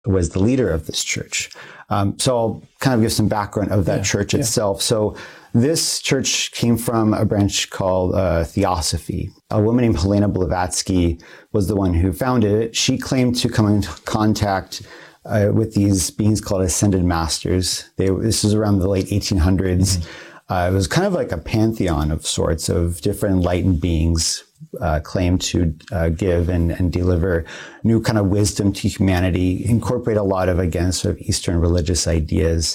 was the leader of this church. So I'll kind of give some background of that church itself. So this church came from a branch called Theosophy. A woman named Helena Blavatsky was the one who founded it. She claimed to come into contact with these beings called ascended masters. This was around the late 1800s. It was kind of like a pantheon of sorts of different enlightened beings claimed to give and deliver new kind of wisdom to humanity, incorporate a lot of, again, sort of Eastern religious ideas.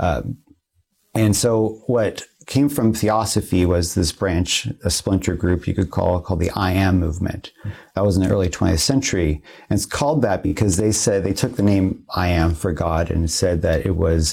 And so what came from Theosophy was this branch, a splinter group you could called the I Am movement. That was in the early 20th century. And it's called that because they said they took the name I Am for God and said that it was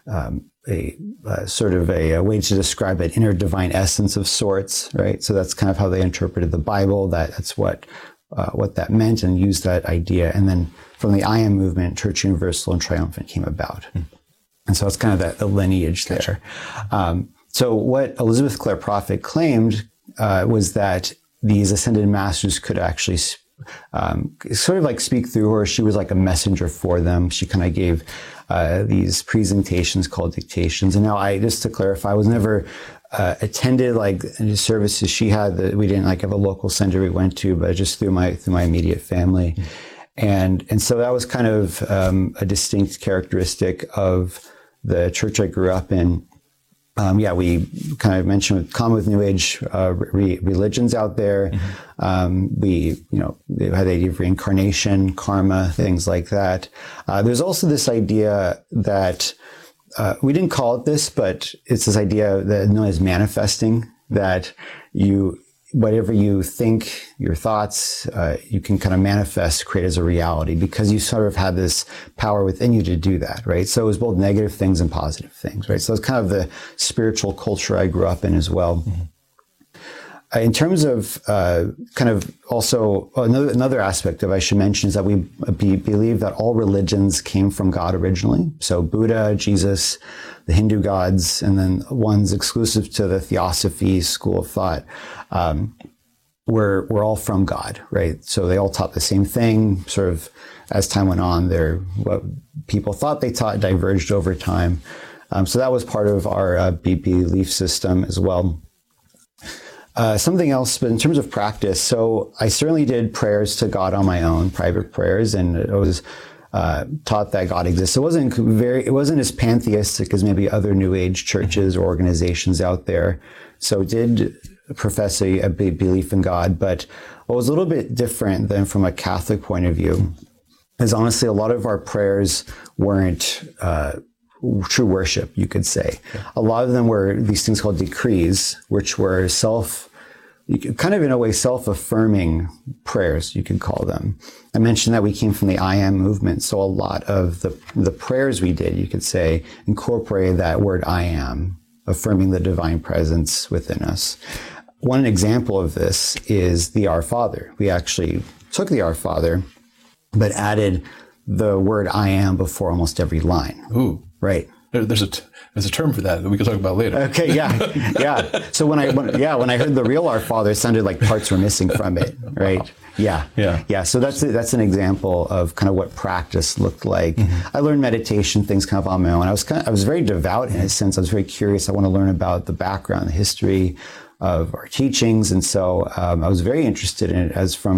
a sort of a way to describe an inner divine essence of sorts, right? So that's kind of how they interpreted the Bible. That's what that meant, and used that idea. And then from the I Am movement, Church Universal and Triumphant came about. And so it's kind of the lineage there. So what Elizabeth Clare Prophet claimed was that these ascended masters could actually sort of like speak through her. She was like a messenger for them. She kind of gave these presentations called dictations. And now just to clarify, I was never attended like any services she had. That we didn't like have a local center we went to, but just through my immediate family. And so that was kind of a distinct characteristic of the church I grew up in. We kind of mentioned common with New Age religions out there. They had the idea of reincarnation, karma, things like that. There's also this idea that we didn't call it this, but it's this idea that known as manifesting, that whatever you think, your thoughts, you can kind of manifest, create as a reality, because you sort of have this power within you to do that, right? So it was both negative things and positive things, right? So it's kind of the spiritual culture I grew up in as well. In terms of kind of also another aspect of I should mention is that we believe that all religions came from God originally. So Buddha, Jesus, the Hindu gods, and then ones exclusive to the Theosophy school of thought were all from God, right? So they all taught the same thing. Sort of as time went on, what people thought they taught diverged over time. So that was part of our belief system as well. Something else, but in terms of practice, so I certainly did prayers to God on my own, private prayers, and it was taught that God exists. It wasn't as pantheistic as maybe other New Age churches or organizations out there. So it did profess a big belief in God, but what was a little bit different than from a Catholic point of view is honestly a lot of our prayers weren't true worship, you could say. A lot of them were these things called decrees, which were kind of in a way self-affirming prayers, you could call them. I mentioned that we came from the I Am movement, so a lot of the prayers we did, you could say, incorporated that word I am, affirming the divine presence within us. One example of this is the Our Father. We actually took the Our Father, but added the word I am before almost every line. Ooh. Right. There's a term for that we can talk about later. Okay, yeah. So when I heard the real Our Father, it sounded like parts were missing from it, right? Wow. Yeah. So that's an example of kind of what practice looked like. I learned meditation, things kind of on my own. I was very devout in a sense. I was very curious. I want to learn about the background, the history of our teachings, and so I was very interested in it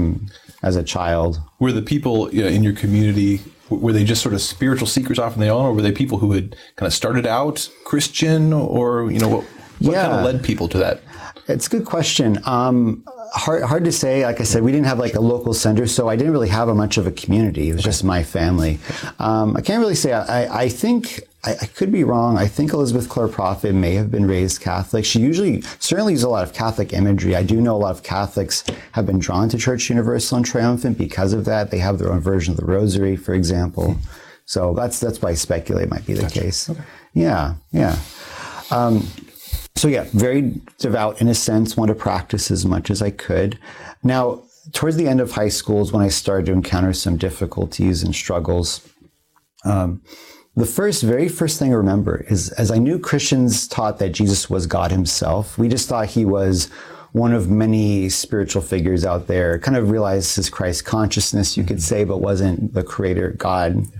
as a child. Were the people in your community, were they just sort of spiritual seekers off on their own, or were they people who had kind of started out Christian, or what kind of led people to that? It's a good question. Hard to say. Like I said, we didn't have like a local center, so I didn't really have much of a community. It was just my family. I can't really say. I think I could be wrong. I think Elizabeth Clare Prophet may have been raised Catholic. She certainly uses a lot of Catholic imagery. I do know a lot of Catholics have been drawn to Church Universal and Triumphant because of that. They have their own version of the Rosary, for example. So that's why I speculate might be the case. Okay. Yeah. Very devout in a sense, want to practice as much as I could. Now, towards the end of high school is when I started to encounter some difficulties and struggles. The very first thing I remember is, as I knew Christians taught that Jesus was God himself, we just thought he was one of many spiritual figures out there, kind of realized his Christ consciousness, you could say, but wasn't the creator God